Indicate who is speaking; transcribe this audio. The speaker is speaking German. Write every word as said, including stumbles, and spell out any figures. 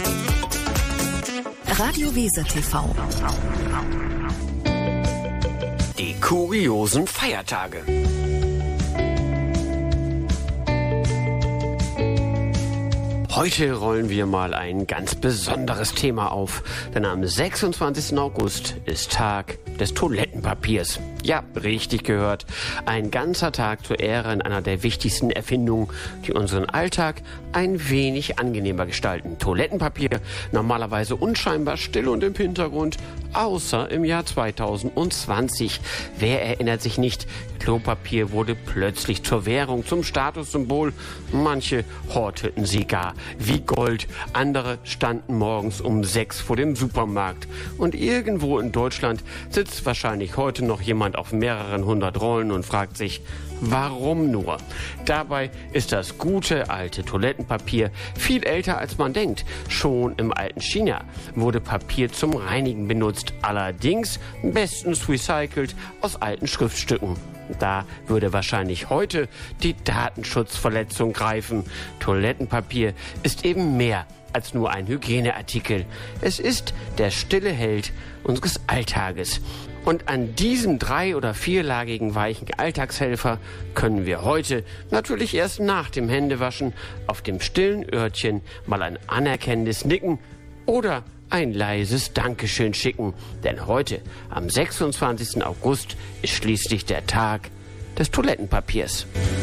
Speaker 1: Radio Weser T V.
Speaker 2: Die kuriosen Feiertage. Heute rollen wir mal ein ganz besonderes Thema auf, denn am sechsundzwanzigsten August ist Tag des Toilettenpapiers. Ja, richtig gehört. Ein ganzer Tag zur Ehre einer der wichtigsten Erfindungen, die unseren Alltag ein wenig angenehmer gestalten. Toilettenpapier, normalerweise unscheinbar still und im Hintergrund, außer im Jahr zweitausendzwanzig. Wer erinnert sich nicht? Klopapier wurde plötzlich zur Währung, zum Statussymbol. Manche horteten sie gar wie Gold. Andere standen morgens um sechs vor dem Supermarkt. Und irgendwo in Deutschland sitzt wahrscheinlich heute noch jemand auf mehreren hundert Rollen und fragt sich, warum nur? Dabei ist das gute alte Toilettenpapier viel älter als man denkt. Schon im alten China wurde Papier zum Reinigen benutzt, allerdings bestens recycelt aus alten Schriftstücken. Da würde wahrscheinlich heute die Datenschutzverletzung greifen. Toilettenpapier ist eben mehr als nur ein Hygieneartikel. Es ist der stille Held unseres Alltages. Und an diesem drei- oder vierlagigen weichen Alltagshelfer können wir heute, natürlich erst nach dem Händewaschen, auf dem stillen Örtchen mal ein anerkennendes Nicken oder ein leises Dankeschön schicken. Denn heute, am sechsundzwanzigsten August, ist schließlich der Tag des Toilettenpapiers.